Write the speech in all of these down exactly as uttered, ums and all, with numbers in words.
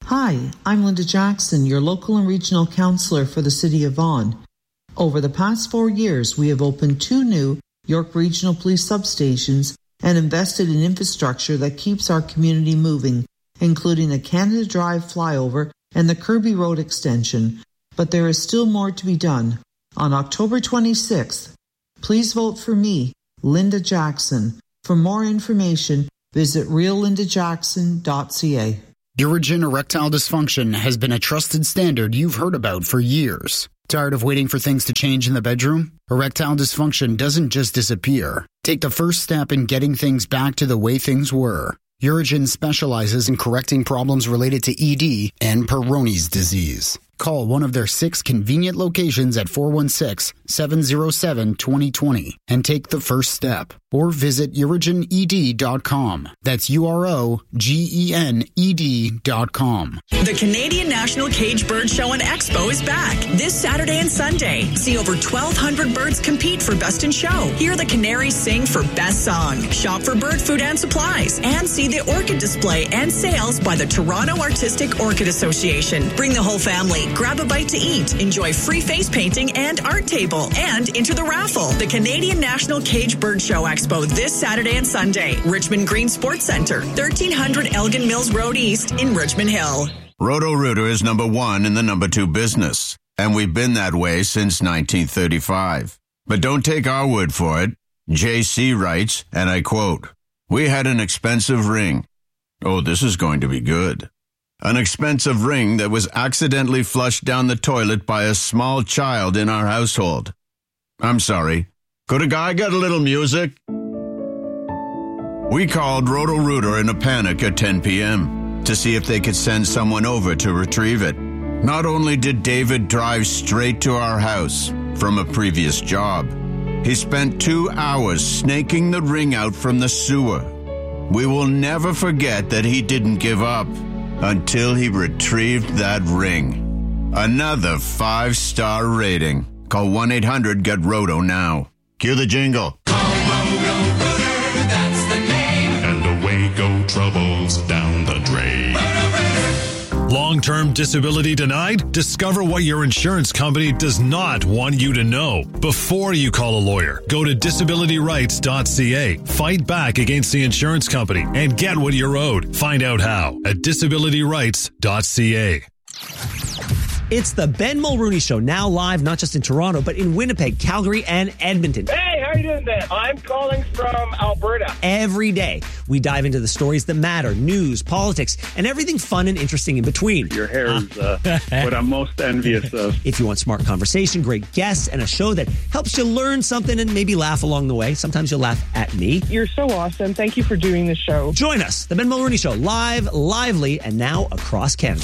Hi, I'm Linda Jackson, your local and regional councillor for the City of Vaughan. Over the past four years, we have opened two new York Regional Police substations and invested in infrastructure that keeps our community moving, including a Canada Drive flyover and the Kirby Road extension. But there is still more to be done. On October twenty-sixth, please vote for me, Linda Jackson. For more information, visit real linda jackson dot c a. Urigen erectile dysfunction has been a trusted standard you've heard about for years. Tired of waiting for things to change in the bedroom? Erectile dysfunction doesn't just disappear. Take the first step in getting things back to the way things were. Urigen specializes in correcting problems related to E D and Peyronie's disease. Call one of their six convenient locations at four one six, seven zero seven, two zero two zero and take the first step. Or visit urigen e d dot com. That's U R O G E N E D dot com. The Canadian National Cage Bird Show and Expo is back this Saturday and Sunday. See over twelve hundred birds compete for Best in Show. Hear the canaries sing for Best Song. Shop for bird food and supplies. And see the orchid display and sales by the Toronto Artistic Orchid Association. Bring the whole family. Grab a bite to eat. Enjoy free face painting and art table. And enter the raffle. The Canadian National Cage Bird Show Expo this Saturday and Sunday. Richmond Green Sports Centre, thirteen hundred Elgin Mills Road East in Richmond Hill. Roto-Rooter is number one in the number two business, and we've been that way since nineteen thirty-five. But don't take our word for it. J C writes, and I quote, "We had an expensive ring. Oh, this is going to be good. An expensive ring that was accidentally flushed down the toilet by a small child in our household. I'm sorry. Could a guy get a little music?" We called Roto-Rooter in a panic at ten p.m. to see if they could send someone over to retrieve it. Not only did David drive straight to our house from a previous job, he spent two hours snaking the ring out from the sewer. We will never forget that he didn't give up until he retrieved that ring. Another five-star rating. Call one eight hundred get roto now. Cue the jingle. Call Roto-Rooter, that's the name. And away go troubles down the drain. Long-term disability denied? Discover what your insurance company does not want you to know. Before you call a lawyer, go to disability rights dot c a. Fight back against the insurance company and get what you're owed. Find out how at disability rights dot c a. It's the Ben Mulrooney Show, now live not just in Toronto, but in Winnipeg, Calgary, and Edmonton. Hey, how are you doing there? I'm calling from Alberta. Every day, we dive into the stories that matter, news, politics, and everything fun and interesting in between. Your hair is uh, what I'm most envious of. If you want smart conversation, great guests, and a show that helps you learn something and maybe laugh along the way, sometimes you'll laugh at me. You're so awesome. Thank you for doing the show. Join us, the Ben Mulrooney Show, live, lively, and now across Canada.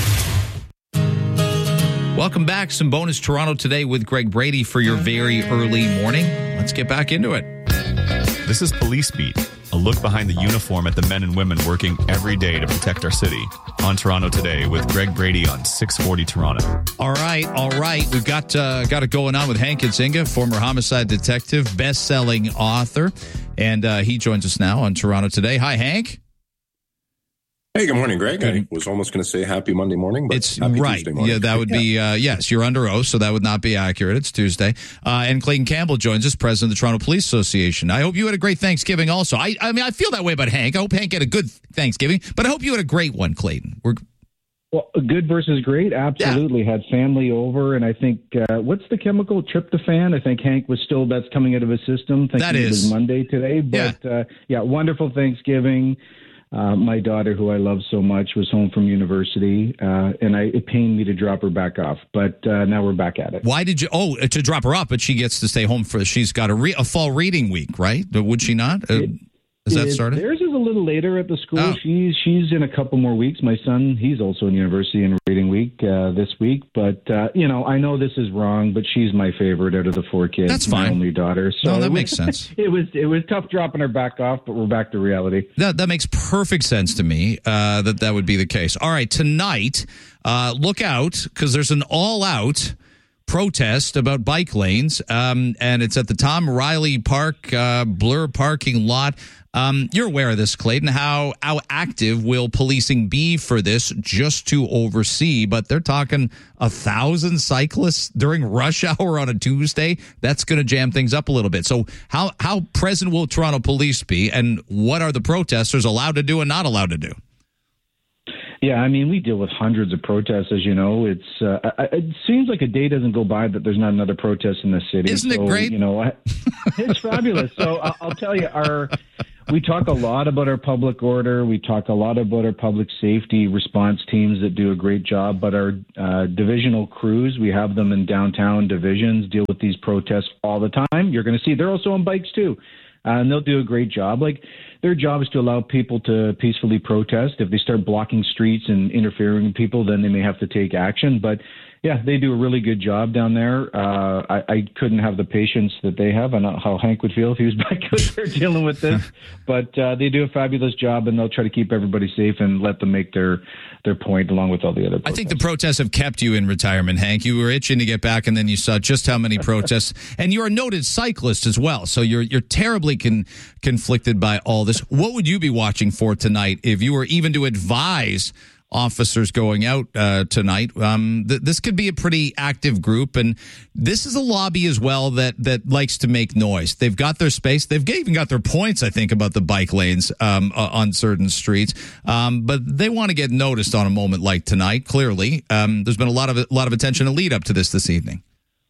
Welcome back. Some bonus Toronto today with Greg Brady for your very early morning. Let's get back into it. This is Police Beat, a look behind the uniform at the men and women working every day to protect our city. On Toronto Today with Greg Brady on six forty Toronto. All right, all right. We've got uh, got it going on with Hank Nzinga, former homicide detective, best-selling author, and uh, he joins us now on Toronto Today. Hi, Hank. Hey, good morning, Greg. I was almost going to say happy Monday morning, but it's happy right. Tuesday morning. Yeah, that would be, uh, yes, you're under oath, so that would not be accurate. It's Tuesday. Uh, and Clayton Campbell joins us, president of the Toronto Police Association. I hope you had a great Thanksgiving also. I, I mean, I feel that way about Hank. I hope Hank had a good Thanksgiving, but I hope you had a great one, Clayton. We're Well, good versus great, absolutely. Yeah. Had family over, and I think, uh, what's the chemical, tryptophan? I think Hank was still, that's coming out of his system. That is. It was Monday today, but yeah, uh, yeah wonderful Thanksgiving. Uh, my daughter, who I love so much, was home from university, uh, and I, it pained me to drop her back off. But uh, now we're back at it. Why did you? Oh, to drop her off, but she gets to stay home for. She's got a, re, a fall reading week, right? Would she not? Uh, it, Has that it, started? Theirs is a little later at the school. Oh. She's she's in a couple more weeks. My son, he's also in university in reading week uh, this week. But, uh, you know, I know this is wrong, but she's my favorite out of the four kids. That's fine. My only daughter. So no, that was, makes sense. It was it was tough dropping her back off, but we're back to reality. That that makes perfect sense to me, uh, that that would be the case. All right, tonight, uh, look out, because there's an all-out protest about bike lanes, um, and it's at the Tom Riley Park, uh, Blur parking lot. Um, you're aware of this, Clayton. How how active will policing be for this just to oversee? But they're talking a thousand cyclists during rush hour on a Tuesday. That's going to jam things up a little bit. So how how present will Toronto Police be, and what are the protesters allowed to do and not allowed to do? Yeah, I mean, we deal with hundreds of protests, as you know. It's uh, it seems like a day doesn't go by that there's not another protest in the city. Isn't so, it great? You know, it's fabulous. So I'll, I'll tell you, our we talk a lot about our public order. We talk a lot about our public safety response teams that do a great job. But our uh, divisional crews, we have them in downtown divisions, deal with these protests all the time. You're going to see they're also on bikes too. Uh, and they'll do a great job. Like, their job is to allow people to peacefully protest. If they start blocking streets and interfering with people, then they may have to take action. But yeah, they do a really good job down there. Uh, I, I couldn't have the patience that they have. I don't know how Hank would feel if he was back out there dealing with this. But uh, they do a fabulous job, and they'll try to keep everybody safe and let them make their their point along with all the other protests. I think the protests have kept you in retirement, Hank. You were itching to get back, and then you saw just how many protests. And you're a noted cyclist as well, so you're you're terribly con- conflicted by all this. What would you be watching for tonight if you were even to advise officers going out uh, tonight? Um, th- this could be a pretty active group, and this is a lobby as well that that likes to make noise. They've got their space. They've even got their points, I think, about the bike lanes um, uh, on certain streets. Um, but they want to get noticed on a moment like tonight. Clearly, um, there's been a lot of a lot of attention and lead up to this this evening.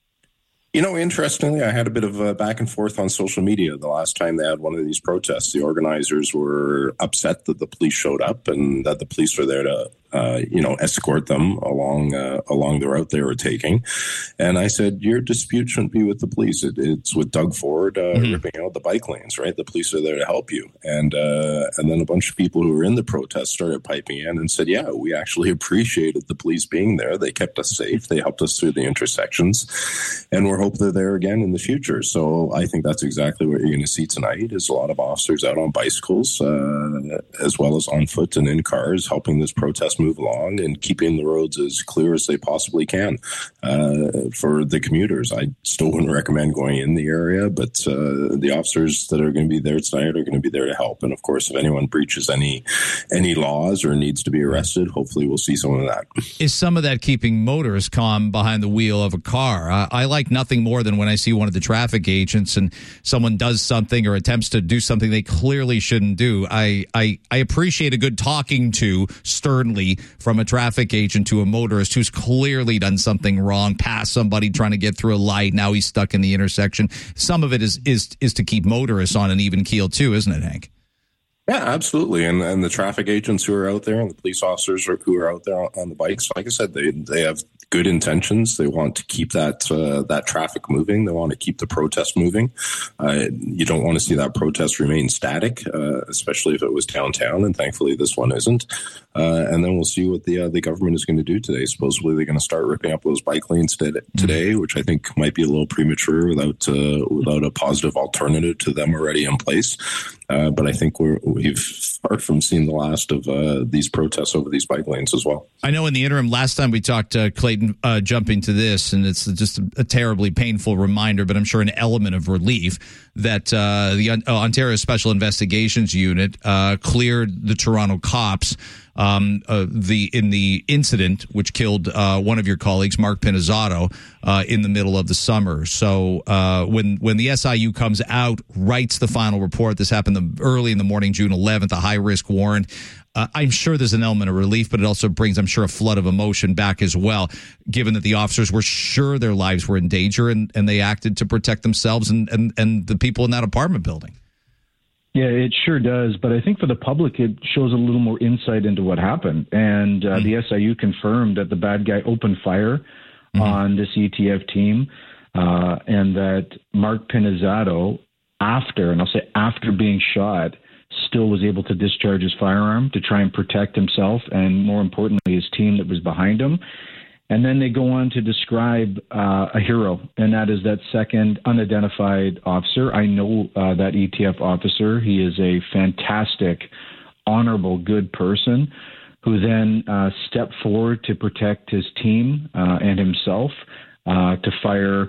You know, interestingly, I had a bit of a back and forth on social media the last time they had one of these protests. The organizers were upset that the police showed up and that the police were there to, uh, you know, escort them along uh, along the route they were taking. And I said, your dispute shouldn't be with the police. It, it's with Doug Ford uh, mm-hmm. ripping out the bike lanes, right? The police are there to help you. And uh, and then a bunch of people who were in the protest started piping in and said, yeah, we actually appreciated the police being there. They kept us safe. They helped us through the intersections. And we're hope they're there again in the future. So I think that's exactly what you're going to see tonight is a lot of officers out on bicycles, uh, as well as on foot and in cars, helping this protest move along and keeping the roads as clear as they possibly can uh, for the commuters. I still wouldn't recommend going in the area, but uh, the officers that are going to be there tonight are going to be there to help. And of course, if anyone breaches any any laws or needs to be arrested, hopefully we'll see some of that. Is some of that keeping motorists calm behind the wheel of a car? Uh, I like nothing more than when I see one of the traffic agents and someone does something or attempts to do something they clearly shouldn't do. I, I, I appreciate a good talking to sternly from a traffic agent to a motorist who's clearly done something wrong, passed somebody trying to get through a light. Now he's stuck in the intersection. Some of it is, is, is to keep motorists on an even keel too, isn't it, Hank? Yeah, absolutely. And and the traffic agents who are out there and the police officers who are out there on the bikes, like I said, they, they have good intentions. They want to keep that uh, that traffic moving. They want to keep the protest moving. Uh, you don't want to see that protest remain static, uh, especially if it was downtown. And thankfully, this one isn't. Uh, and then we'll see what the uh, the government is going to do today. Supposedly, they're going to start ripping up those bike lanes today, mm-hmm. which I think might be a little premature without uh, without a positive alternative to them already in place. Uh, but I think we're, we've far from seen the last of uh, these protests over these bike lanes as well. I know in the interim, last time we talked, uh, Clayton, uh, jumping to this, and it's just a, a terribly painful reminder, but I'm sure an element of relief that uh, the uh, Ontario Special Investigations Unit uh, cleared the Toronto cops Um, uh, the in the incident which killed uh, one of your colleagues, Mark Pinizzato, uh, in the middle of the summer. So uh, when when the S I U comes out, writes the final report, this happened the, early in the morning, June eleventh, a high risk warrant. Uh, I'm sure there's an element of relief, but it also brings, I'm sure, a flood of emotion back as well, given that the officers were sure their lives were in danger and, and they acted to protect themselves and, and, and the people in that apartment building. Yeah, it sure does. But I think for the public, it shows a little more insight into what happened. And uh, mm-hmm. the S I U confirmed that the bad guy opened fire mm-hmm. on this E T F team uh, and that Mark Pinizzato, after, and I'll say after being shot, still was able to discharge his firearm to try and protect himself and, more importantly, his team that was behind him. And then they go on to describe uh, a hero, and that is that second unidentified officer. I know uh, that E T F officer. He is a fantastic, honorable, good person who then uh, stepped forward to protect his team uh, and himself, uh, to fire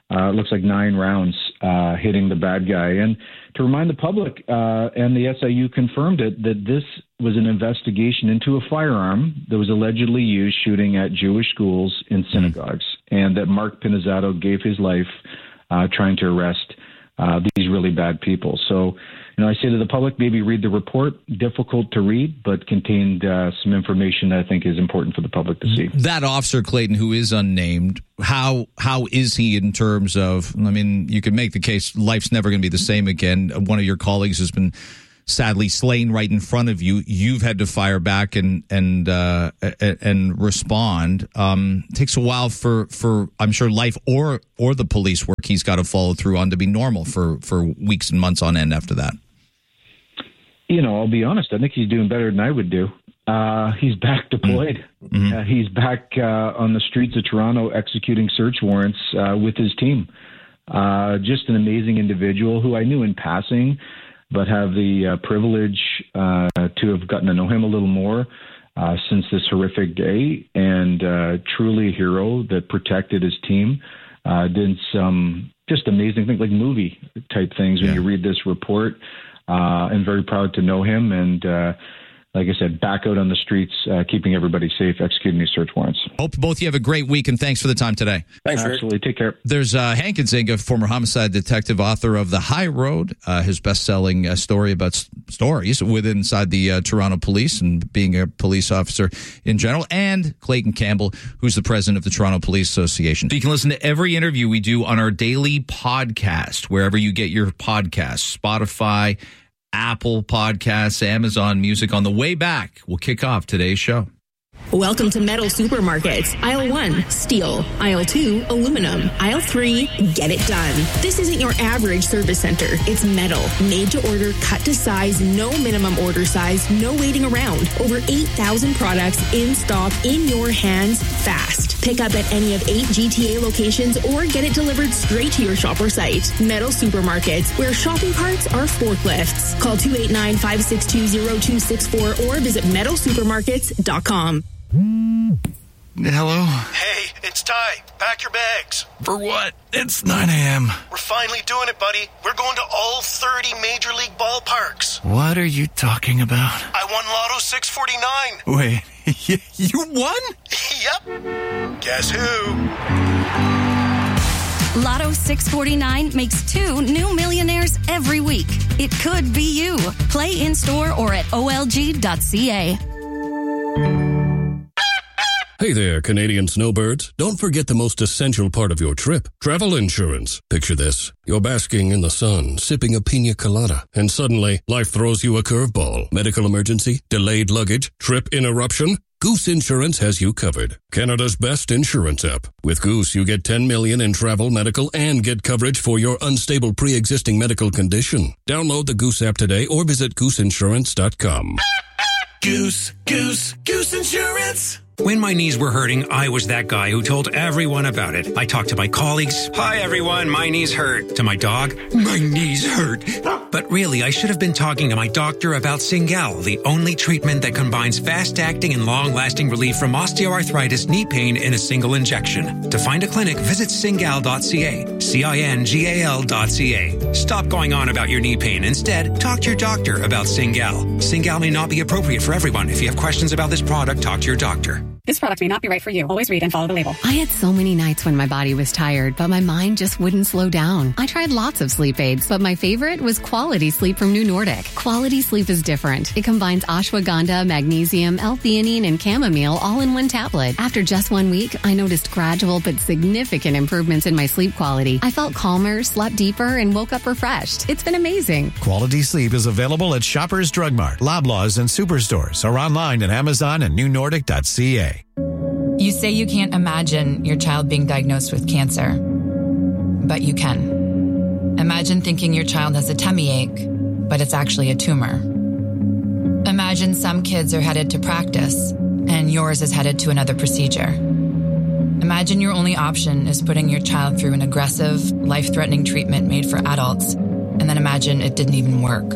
Uh, it looks like nine rounds uh, hitting the bad guy. And to remind the public, uh, and the S I U confirmed it, that this was an investigation into a firearm that was allegedly used shooting at Jewish schools and synagogues, and that Mark Pinizzato gave his life uh, trying to arrest uh, these really bad people. So, you know, I say to the public, maybe read the report. Difficult to read, but contained uh, some information that I think is important for the public to see. That officer, Clayton, who is unnamed, how how is he in terms of, I mean, you can make the case life's never going to be the same again. One of your colleagues has been sadly slain right in front of you. You've had to fire back and and uh, and respond. Um, it takes a while for, for I'm sure life or or the police work he's got to follow through on to be normal for, for weeks and months on end after that. You know, I'll be honest. I think he's doing better than I would do. Uh, he's back deployed. Mm-hmm. Uh, he's back uh, on the streets of Toronto executing search warrants uh, with his team. Uh, just an amazing individual who I knew in passing, but have the uh, privilege uh, to have gotten to know him a little more uh, since this horrific day, and uh, truly a hero that protected his team, uh, did some just amazing things, like movie type things when yeah. you read this report. Uh, and very proud to know him. And uh, like I said, back out on the streets, uh, keeping everybody safe, executing these search warrants. Hope both you have a great week, and thanks for the time today. Thanks, Rick. Absolutely. Take care. There's uh, Hank Nzinga, former homicide detective, author of The High Road, uh, his best-selling uh, story about s- stories within inside the uh, Toronto Police and being a police officer in general, and Clayton Campbell, who's the president of the Toronto Police Association. So you can listen to every interview we do on our daily podcast, wherever you get your podcasts, Spotify, Apple Podcasts, Amazon Music. On the way back, we'll kick off today's show. Welcome to Metal Supermarkets. Aisle one, steel. Aisle two, aluminum. Aisle three, get it done. This isn't your average service center. It's metal, made to order, cut to size, no minimum order size, no waiting around. Over eight thousand products in stock, in your hands, fast. Pick up at any of eight G T A locations or get it delivered straight to your shop or site. Metal Supermarkets, where shopping carts are forklifts. Call two eight nine, five six two, zero two six four or visit metal supermarkets dot com. Hello? Hey, it's Ty. Pack your bags. For what? It's nine a.m. We're finally doing it, buddy. We're going to all thirty Major League ballparks. What are you talking about? I won Lotto six forty-nine. Wait, you won? Yep. Guess who? Lotto six forty-nine makes two new millionaires every week. It could be you. Play in-store or at O L G dot C A. Hey there, Canadian snowbirds. Don't forget the most essential part of your trip, travel insurance. Picture this. You're basking in the sun, sipping a pina colada, and suddenly life throws you a curveball. Medical emergency, delayed luggage, trip interruption. Goose Insurance has you covered. Canada's best insurance app. With Goose, you get ten million dollars in travel, medical, and get coverage for your unstable pre-existing medical condition. Download the Goose app today or visit goose insurance dot com. Goose, Goose, Goose Insurance. When my knees were hurting, I was that guy who told everyone about it. I talked to my colleagues. Hi, everyone. My knees hurt. To my dog. My knees hurt. But really, I should have been talking to my doctor about Cingal, the only treatment that combines fast-acting and long-lasting relief from osteoarthritis knee pain in a single injection. To find a clinic, visit cingal dot c a. C I N G A L dot C A. Stop going on about your knee pain. Instead, talk to your doctor about Cingal. Cingal may not be appropriate for everyone. If you have questions about this product, talk to your doctor. This product may not be right for you. Always read and follow the label. I had so many nights when my body was tired, but my mind just wouldn't slow down. I tried lots of sleep aids, but my favorite was Quality Sleep from New Nordic. Quality Sleep is different. It combines ashwagandha, magnesium, L-theanine, and chamomile all in one tablet. After just one week, I noticed gradual but significant improvements in my sleep quality. I felt calmer, slept deeper, and woke up refreshed. It's been amazing. Quality Sleep is available at Shoppers Drug Mart, Loblaws, and Superstores, or online at Amazon and new nordic dot c a. You say you can't imagine your child being diagnosed with cancer, but you can. Imagine thinking your child has a tummy ache, but it's actually a tumor. Imagine some kids are headed to practice, and yours is headed to another procedure. Imagine your only option is putting your child through an aggressive, life-threatening treatment made for adults, and then imagine it didn't even work.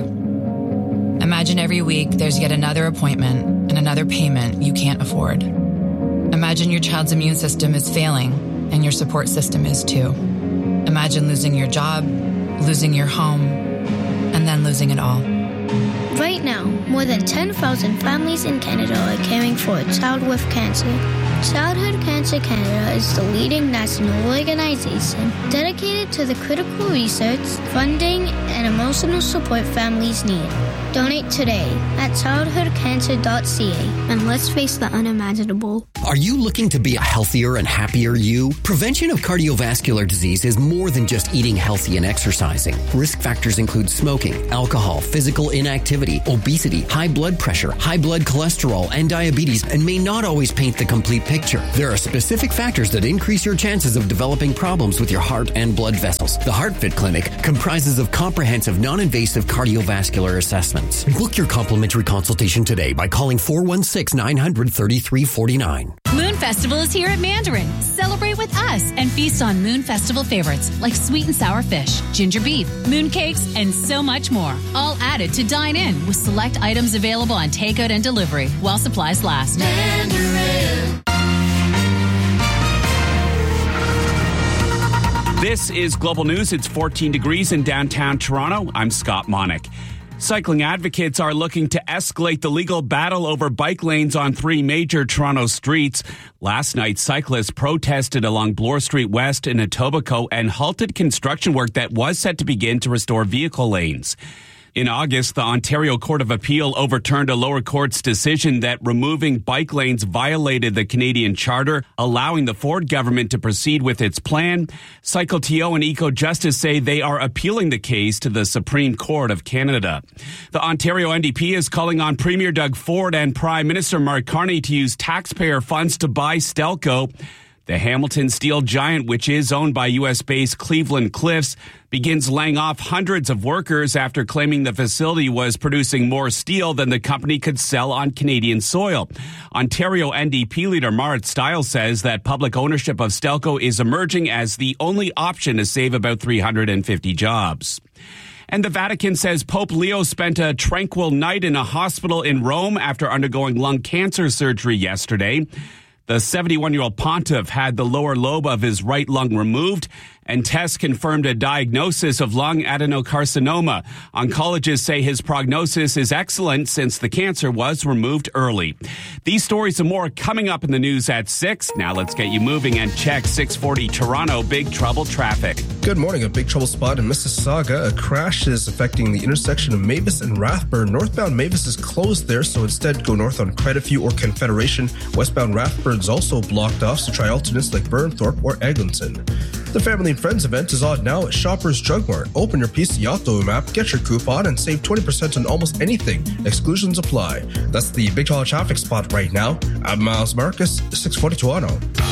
Imagine every week there's yet another appointment and another payment you can't afford. Imagine your child's immune system is failing, and your support system is too. Imagine losing your job, losing your home, and then losing it all. Right now, more than ten thousand families in Canada are caring for a child with cancer. Childhood Cancer Canada is the leading national organization dedicated to the critical research, funding, and emotional support families need. Donate today at childhood cancer dot c a and let's face the unimaginable. Are you looking to be a healthier and happier you? Prevention of cardiovascular disease is more than just eating healthy and exercising. Risk factors include smoking, alcohol, physical inactivity, obesity, high blood pressure, high blood cholesterol, and diabetes, and may not always paint the complete picture. There are specific factors that increase your chances of developing problems with your heart and blood vessels. The HeartFit Clinic comprises of comprehensive, non-invasive cardiovascular assessments. Book your complimentary consultation today by calling four one six, nine hundred, thirty-three forty-nine. Moon Festival is here at Mandarin. Celebrate with us and feast on Moon Festival favorites like sweet and sour fish, ginger beef, moon cakes, and so much more. All added to dine in with select items available on takeout and delivery while supplies last. Mandarin. This is Global News. It's fourteen degrees in downtown Toronto. I'm Scott Monick. Cycling advocates are looking to escalate the legal battle over bike lanes on three major Toronto streets. Last night, cyclists protested along Bloor Street West in Etobicoke and halted construction work that was set to begin to restore vehicle lanes. In August, the Ontario Court of Appeal overturned a lower court's decision that removing bike lanes violated the Canadian Charter, allowing the Ford government to proceed with its plan. CycleTO and EcoJustice say they are appealing the case to the Supreme Court of Canada. The Ontario N D P is calling on Premier Doug Ford and Prime Minister Mark Carney to use taxpayer funds to buy Stelco. The Hamilton steel giant, which is owned by U S-based Cleveland Cliffs, begins laying off hundreds of workers after claiming the facility was producing more steel than the company could sell on Canadian soil. Ontario N D P leader Marit Stiles says that public ownership of Stelco is emerging as the only option to save about three hundred fifty jobs. And the Vatican says Pope Leo spent a tranquil night in a hospital in Rome after undergoing lung cancer surgery yesterday. The seventy-one-year-old pontiff had the lower lobe of his right lung removed, and tests confirmed a diagnosis of lung adenocarcinoma. Oncologists say his prognosis is excellent since the cancer was removed early. These stories and more coming up in the news at six. Now let's get you moving and check six forty Toronto Big Trouble traffic. Good morning. A big trouble spot in Mississauga. A crash is affecting the intersection of Mavis and Rathburn. Northbound Mavis is closed there, so instead go north on Creditview or Confederation. Westbound Rathburn's also blocked off, so try alternates like Burnthorpe or Eglinton. The Family and Friends event is on now at Shoppers Drug Mart. Open your P C Auto app, get your coupon, and save twenty percent on almost anything. Exclusions apply. That's the Big Trouble traffic spot right now. I'm Miles Marcus, six forty Toronto.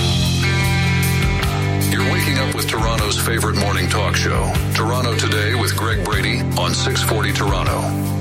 You're waking up with Toronto's favorite morning talk show, Toronto Today with Greg Brady on six forty Toronto.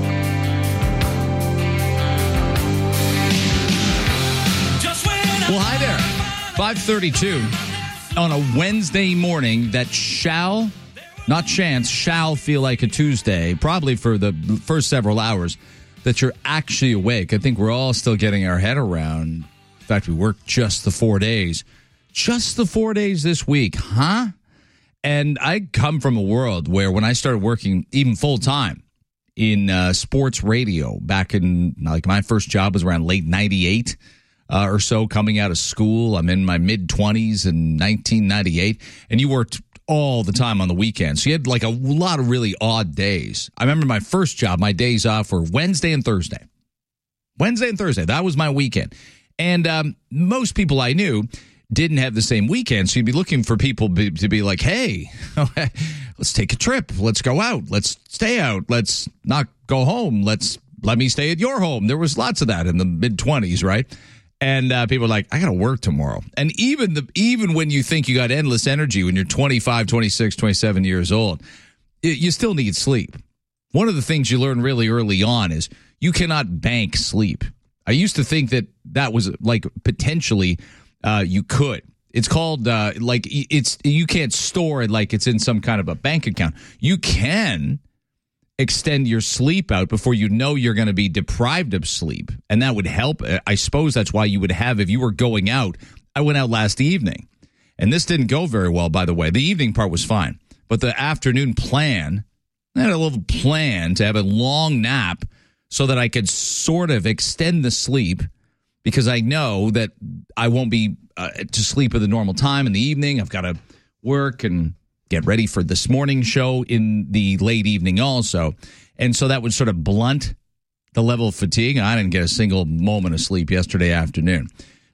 Well, hi there. five thirty-two on a Wednesday morning that shall, not chance, shall feel like a Tuesday, probably for the first several hours that you're actually awake. I think we're all still getting our head around. In fact, we worked just the four days. Just the four days this week, huh? And I come from a world where when I started working even full-time in uh, sports radio back in, like, my first job was around late ninety-eight. Uh, or so, coming out of school. I'm in my mid-twenties in nineteen ninety-eight, and you worked all the time on the weekends. So you had like a lot of really odd days. I remember my first job, my days off were Wednesday and Thursday. Wednesday and Thursday, that was my weekend. And um, most people I knew didn't have the same weekend, so you'd be looking for people be, to be like, hey, let's take a trip. Let's go out. Let's stay out. Let's not go home. Let's let me stay at your home. There was lots of that in the mid-twenties, right? And uh, people are like, I got to work tomorrow. And even the even when you think you got endless energy when you're twenty-five, twenty-six, twenty-seven years old, it, you still need sleep. One of the things you learn really early on is you cannot bank sleep. I used to think that that was like potentially uh, you could. It's called uh, like it's you can't store it like it's in some kind of a bank account. You can extend your sleep out before you know you're going to be deprived of sleep. And that would help. I suppose that's why you would have, if you were going out. I went out last evening, and this didn't go very well, by the way. The evening part was fine. But the afternoon plan, I had a little plan to have a long nap so that I could sort of extend the sleep, because I know that I won't be uh, to sleep at the normal time in the evening. I've got to work and get ready for this morning show in the late evening also. And so that would sort of blunt the level of fatigue. I didn't get a single moment of sleep yesterday afternoon.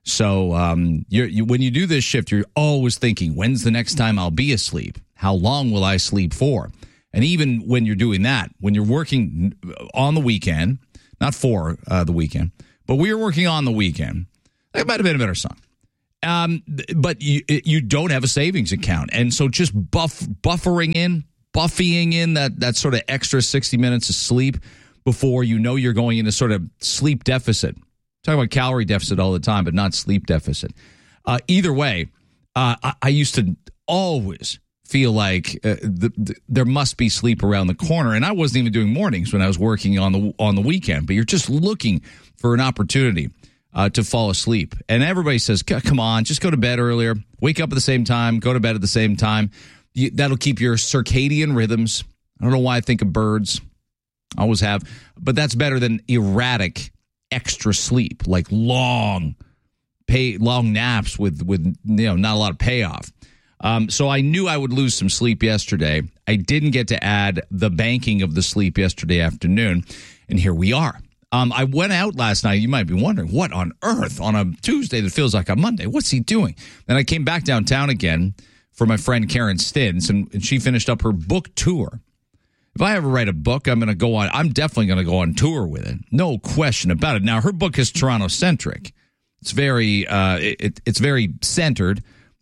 So um, you're, you, when you do this shift, you're always thinking, when's the next time I'll be asleep? How long will I sleep for? And even when you're doing that, when you're working on the weekend, not for uh, the weekend, but we were working on the weekend, that might have been a better song. Um, but you you don't have a savings account. And so just buff buffering in, buffying in that, that sort of extra sixty minutes of sleep before you know you're going into sort of sleep deficit. Talk about calorie deficit all the time, but not sleep deficit. Uh, either way, uh, I, I used to always feel like uh, the, the, there must be sleep around the corner. And I wasn't even doing mornings when I was working on the on the weekend. But you're just looking for an opportunity uh, to fall asleep. And everybody says, come on, just go to bed earlier. Wake up at the same time. Go to bed at the same time. You, that'll keep your circadian rhythms. I don't know why I think of birds. I always have. But that's better than erratic extra sleep, like long pay, long naps with, with you know not a lot of payoff. Um, so I knew I would lose some sleep yesterday. I didn't get to add the banking of the sleep yesterday afternoon, and here we are. Um, I went out last night. You might be wondering, what on earth on a Tuesday that feels like a Monday? What's he doing? Then I came back downtown again for my friend Karen Stins, and, and she finished up her book tour. If I ever write a book, I'm going to go on. I'm definitely going to go on tour with it. No question about it. Now, her book is Toronto-centric. It's very, uh, it, it's very centered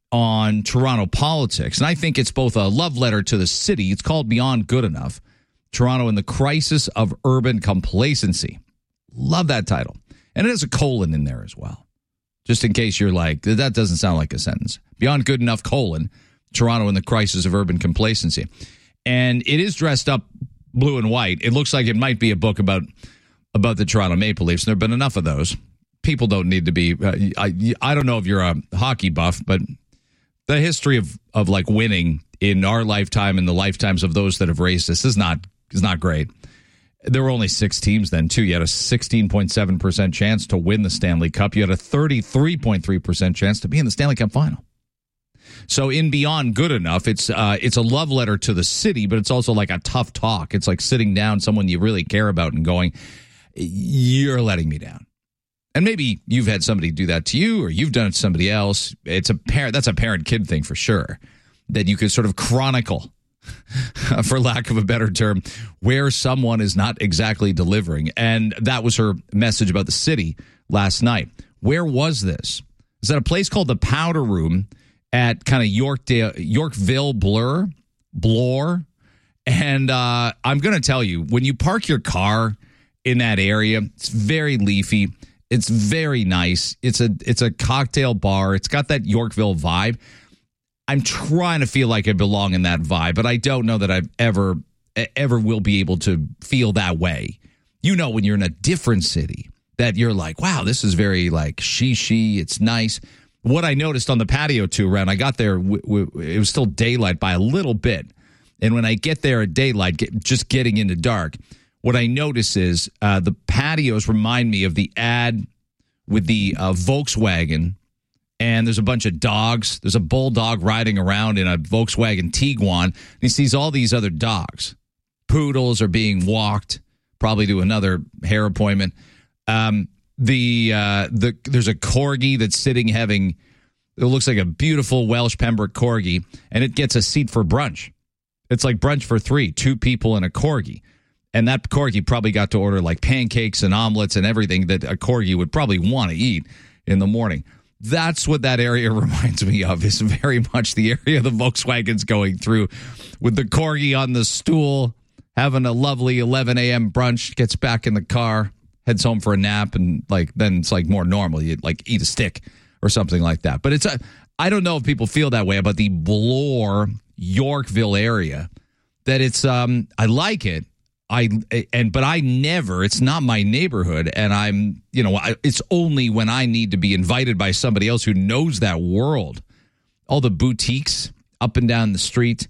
on Toronto politics. And I think it's both a love letter to the city. It's called Beyond Good Enough, Toronto and the Crisis of Urban Complacency. Love that title. And it has a colon in there as well, just in case you're like, that doesn't sound like a sentence. Beyond Good Enough, colon, Toronto and the Crisis of Urban Complacency. And it is dressed up blue and white. It looks like it might be a book about about the Toronto Maple Leafs. And there have been enough of those. People don't need to be, uh, I, I don't know if you're a hockey buff, but the history of, of like winning in our lifetime and the lifetimes of those that have raised us is not is not great. There were only six teams then, too. You had a sixteen point seven percent chance to win the Stanley Cup. You had a thirty-three point three percent chance to be in the Stanley Cup final. So in Beyond Good Enough, it's uh, it's a love letter to the city, but it's also like a tough talk. It's like sitting down someone you really care about and going, you're letting me down. And maybe you've had somebody do that to you, or you've done it to somebody else. It's a parent. That's a parent-kid thing for sure, that you could sort of chronicle, for lack of a better term, where someone is not exactly delivering. And that was her message about the city last night. Where was this? Is that a place called the Powder Room at kind of Yorkdale, Yorkville, Blur, Bloor? And uh, I'm going to tell you, when you park your car in that area, it's very leafy. It's very nice. It's a it's a cocktail bar. It's got that Yorkville vibe. I'm trying to feel like I belong in that vibe, but I don't know that I've ever ever will be able to feel that way. You know, when you're in a different city, that you're like, wow, this is very like she-she. It's nice. What I noticed on the patio tour around, I got there, w- w- it was still daylight by a little bit. And when I get there at daylight, get, just getting into dark, what I notice is uh, the patios remind me of the ad with the uh, Volkswagen, and there's a bunch of dogs. There's a bulldog riding around in a Volkswagen Tiguan, and he sees all these other dogs. Poodles are being walked, probably to another hair appointment. Um, the uh, the there's a corgi that's sitting having, it looks like a beautiful Welsh Pembroke corgi, and it gets a seat for brunch. It's like brunch for three, two people and a corgi. And that corgi probably got to order like pancakes and omelets and everything that a corgi would probably want to eat in the morning. That's what that area reminds me of, is very much the area the Volkswagen's going through, with the corgi on the stool, having a lovely eleven a.m. brunch, gets back in the car, heads home for a nap, and like then it's like more normal. You like eat a stick or something like that. But it's a, I don't know if people feel that way about the Bloor, Yorkville area, that it's, um, I like it. I and but I never, it's not my neighborhood, and I'm, you know, I, it's only when I need to be invited by somebody else who knows that world. All the boutiques up and down the street,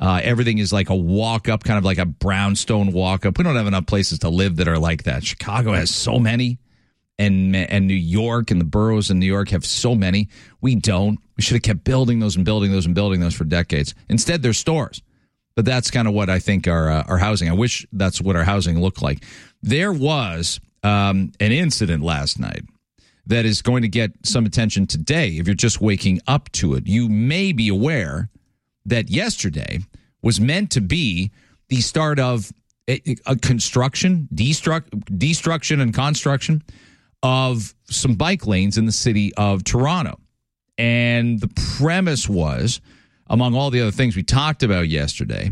Uh, everything is like a walk up, kind of like a brownstone walk up. We don't have enough places to live that are like that. Chicago has so many, and and New York and the boroughs in New York have so many. We don't. We should have kept building those and building those and building those for decades. Instead, they're stores. But that's kind of what I think our uh, our housing. I wish that's what our housing looked like. There was um, an incident last night that is going to get some attention today. If you're just waking up to it, you may be aware that yesterday was meant to be the start of a, a construction, destruct, destruction and construction of some bike lanes in the city of Toronto. And the premise was, among all the other things we talked about yesterday,